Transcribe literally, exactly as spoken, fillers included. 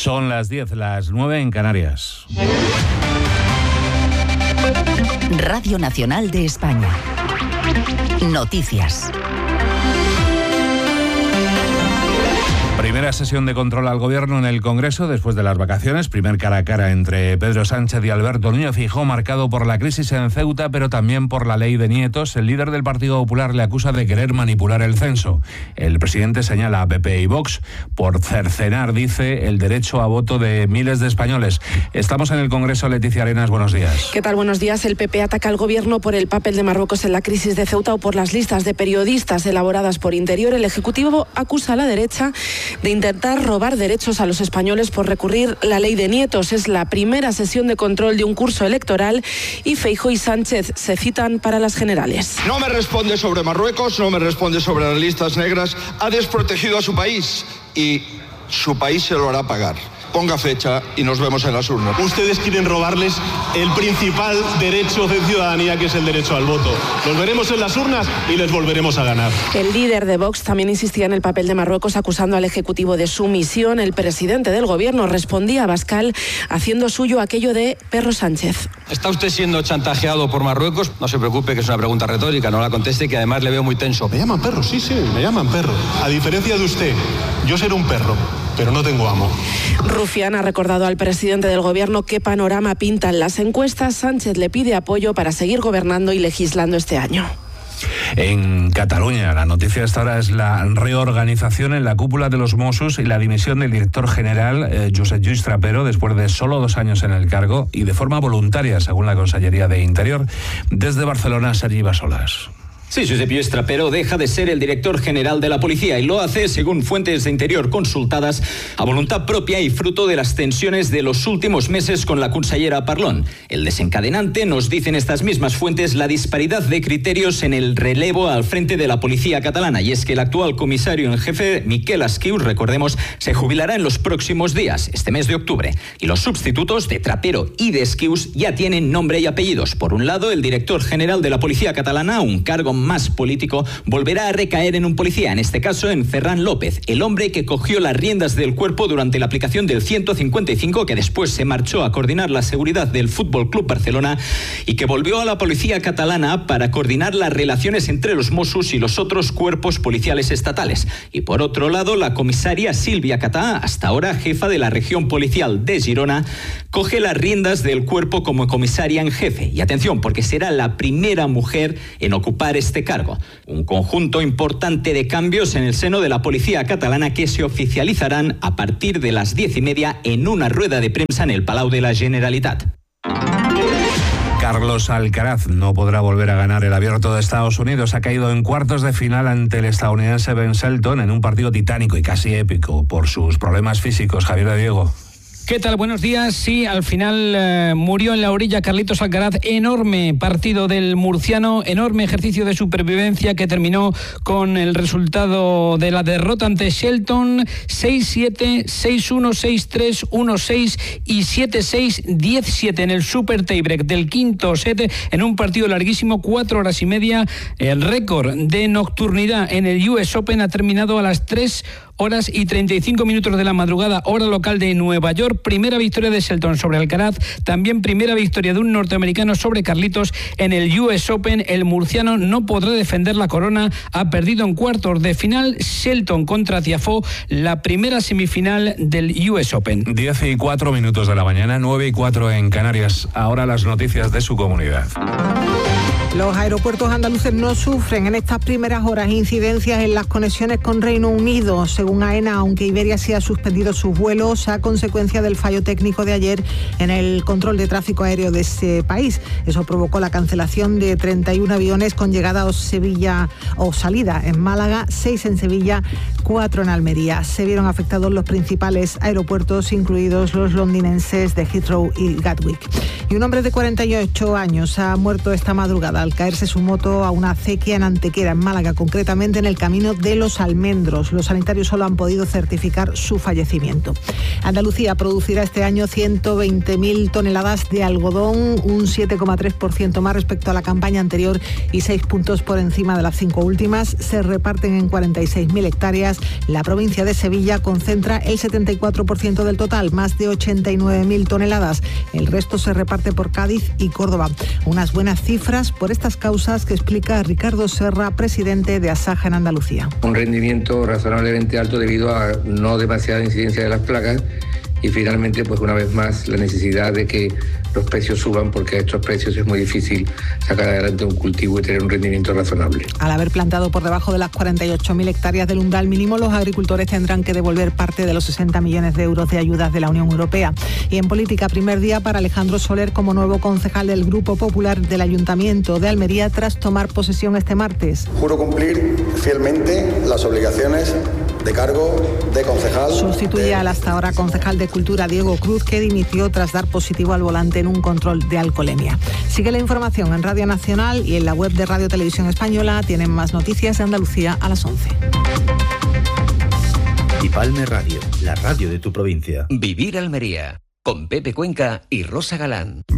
Son las diez, las nueve en Canarias. Radio Nacional de España. Noticias. Primera sesión de control al Gobierno en el Congreso después de las vacaciones. Primer cara a cara entre Pedro Sánchez y Alberto Núñez Feijóo, marcado por la crisis en Ceuta, pero también por la ley de nietos. El líder del Partido Popular le acusa de querer manipular el censo. El presidente señala a P P y Vox por cercenar, dice, el derecho a voto de miles de españoles. Estamos en el Congreso. Leticia Arenas, buenos días. ¿Qué tal? Buenos días. El P P ataca al Gobierno por el papel de Marruecos en la crisis de Ceuta o por las listas de periodistas elaboradas por Interior. El Ejecutivo acusa a la derecha de intentar robar derechos a los españoles por recurrir la ley de nietos. Es la primera sesión de control de un curso electoral y Feijóo y Sánchez se citan para las generales. No me responde sobre Marruecos, no me responde sobre las listas negras. Ha desprotegido a su país y su país se lo hará pagar. Ponga fecha y nos vemos en las urnas. Ustedes quieren robarles el principal derecho de ciudadanía, que es el derecho al voto. Los veremos en las urnas y les volveremos a ganar. El líder de Vox también insistía en el papel de Marruecos, acusando al Ejecutivo de sumisión. El presidente del Gobierno respondía a Abascal haciendo suyo aquello de Perro Sánchez. ¿Está usted siendo chantajeado por Marruecos? No se preocupe, que es una pregunta retórica, no la conteste, que además le veo muy tenso. Me llaman perro, sí, sí, me llaman perro. A diferencia de usted, yo seré un perro, pero no tengo amo. Rufián ha recordado al presidente del Gobierno qué panorama pintan las encuestas. Sánchez le pide apoyo para seguir gobernando y legislando este año. En Cataluña, la noticia hasta ahora es la reorganización en la cúpula de los Mossos y la dimisión del director general, eh, Josep Lluís Trapero, después de solo dos años en el cargo y de forma voluntaria, según la Consellería de Interior. Desde Barcelona, Sergi Basolas. Sí, Josep Lluís Trapero deja de ser el director general de la policía y lo hace, según fuentes de Interior consultadas, a voluntad propia y fruto de las tensiones de los últimos meses con la consellera Parlon. El desencadenante, nos dicen estas mismas fuentes, la disparidad de criterios en el relevo al frente de la policía catalana. Y es que el actual comisario en jefe, Miquel Asquius, recordemos, se jubilará en los próximos días, este mes de octubre. Y los sustitutos de Trapero y de Asquius ya tienen nombre y apellidos. Por un lado, el director general de la policía catalana, un cargo más político, volverá a recaer en un policía, en este caso en Ferran López, el hombre que cogió las riendas del cuerpo durante la aplicación del ciento cincuenta y cinco, que después se marchó a coordinar la seguridad del Fútbol Club Barcelona y que volvió a la policía catalana para coordinar las relaciones entre los Mossos y los otros cuerpos policiales estatales. Y por otro lado, la comisaria Sílvia Catà, hasta ahora jefa de la región policial de Girona, coge las riendas del cuerpo como comisaria en jefe. Y atención, porque será la primera mujer en ocupar este cargo. Un conjunto importante de cambios en el seno de la policía catalana que se oficializarán a partir de las diez y media en una rueda de prensa en el Palau de la Generalitat. Carlos Alcaraz no podrá volver a ganar el Abierto de Estados Unidos. Ha caído en cuartos de final ante el estadounidense Ben Shelton en un partido titánico y casi épico por sus problemas físicos. Javier de Diego. ¿Qué tal? Buenos días. Sí, al final eh, murió en la orilla Carlitos Alcaraz. Enorme partido del murciano, enorme ejercicio de supervivencia que terminó con el resultado de la derrota ante Shelton: seis siete, seis uno, seis tres, uno seis y siete seis, diez siete en el super tiebreak del quinto set, en un partido larguísimo, cuatro horas y media. El récord de nocturnidad en el U S Open ha terminado a las tres horas y treinta y cinco minutos de la madrugada, hora local de Nueva York. Primera victoria de Shelton sobre Alcaraz, también primera victoria de un norteamericano sobre Carlitos en el U S Open. El murciano no podrá defender la corona, ha perdido en cuartos de final. Shelton contra Tiafoe, la primera semifinal del U S Open. diez y cuatro minutos de la mañana, nueve y cuatro en Canarias. Ahora las noticias de su comunidad. Los aeropuertos andaluces no sufren en estas primeras horas incidencias en las conexiones con Reino Unido. Según AENA, aunque Iberia sí ha suspendido sus vuelos a consecuencia del fallo técnico de ayer en el control de tráfico aéreo de ese país. Eso provocó la cancelación de treinta y uno aviones con llegada a Sevilla o salida en Málaga, seis en Sevilla, cuatro en Almería. Se vieron afectados los principales aeropuertos, incluidos los londinenses de Heathrow y Gatwick. Y un hombre de cuarenta y ocho años ha muerto esta madrugada pasada al caerse su moto a una acequia en Antequera, en Málaga, concretamente en el camino de Los Almendros. Los sanitarios solo han podido certificar su fallecimiento. Andalucía producirá este año ciento veinte mil toneladas de algodón, un siete coma tres por ciento más respecto a la campaña anterior y seis puntos por encima de las cinco últimas. Se reparten en cuarenta y seis mil hectáreas. La provincia de Sevilla concentra el setenta y cuatro por ciento del total, más de ochenta y nueve mil toneladas. El resto se reparte por Cádiz y Córdoba. Unas buenas cifras por estas causas que explica Ricardo Serra, presidente de Asaja en Andalucía. Un rendimiento razonablemente alto debido a no demasiada incidencia de las plagas y finalmente, pues una vez más, la necesidad de que los precios suban, porque a estos precios es muy difícil sacar adelante un cultivo y tener un rendimiento razonable. Al haber plantado por debajo de las cuarenta y ocho mil hectáreas del umbral mínimo, los agricultores tendrán que devolver parte de los sesenta millones de euros de ayudas de la Unión Europea. Y en política, primer día para Alejandro Soler como nuevo concejal del Grupo Popular del Ayuntamiento de Almería tras tomar posesión este martes. Juro cumplir fielmente las obligaciones de cargo de concejal. Sustituye de... al hasta ahora concejal de Cultura, Diego Cruz, que dimitió tras dar positivo al volante en un control de alcoholemia. Sigue la información en Radio Nacional y en la web de Radio Televisión Española. Tienen más noticias de Andalucía a las once. Y Palme Radio, la radio de tu provincia. Vivir Almería, con Pepe Cuenca y Rosa Galán.